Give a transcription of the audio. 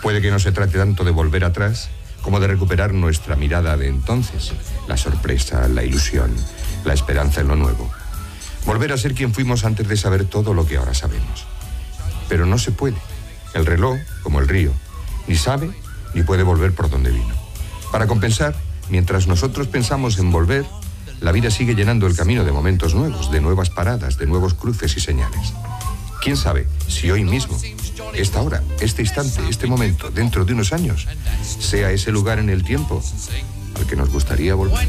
Puede que no se trate tanto de volver atrás como de recuperar nuestra mirada de entonces, la sorpresa, la ilusión, la esperanza en lo nuevo. Volver a ser quien fuimos antes de saber todo lo que ahora sabemos. Pero no se puede. El reloj, como el río, ni sabe ni puede volver por donde vino. Para compensar, mientras nosotros pensamos en volver, la vida sigue llenando el camino de momentos nuevos, de nuevas paradas, de nuevos cruces y señales. ¿Quién sabe si hoy mismo, esta hora, este instante, este momento, dentro de unos años, sea ese lugar en el tiempo al que nos gustaría volver?